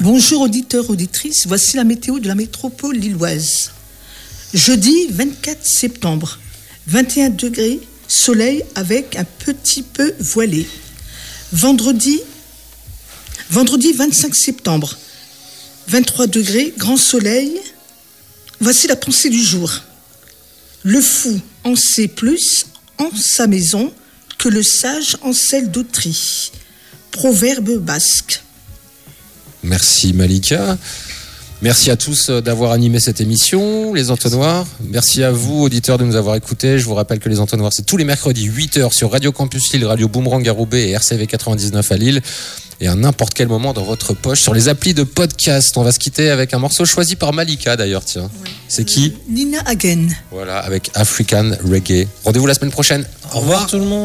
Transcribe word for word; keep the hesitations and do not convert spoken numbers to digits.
Bonjour auditeurs, auditrices, voici la météo de la métropole lilloise. Jeudi vingt-quatre septembre, vingt et un degrés, soleil avec un petit peu voilé. Vendredi, vendredi vingt-cinq septembre, vingt-trois degrés, grand soleil. Voici la pensée du jour. Le fou en sait plus en sa maison que le sage en celle d'autrui. Proverbe basque. Merci Malika. Merci à tous d'avoir animé cette émission, les Entonnoirs. Merci à vous, auditeurs, de nous avoir écoutés. Je vous rappelle que les Entonnoirs, c'est tous les mercredis huit heures sur Radio Campus Lille, Radio Boomerang à Roubaix et R C V quatre-vingt-dix-neuf à Lille. Et à n'importe quel moment dans votre poche sur les applis de podcast. On va se quitter avec un morceau choisi par Malika d'ailleurs, tiens. Oui. C'est qui ? Nina Hagen. Voilà, avec African Reggae. Rendez-vous la semaine prochaine. Au revoir tout le monde.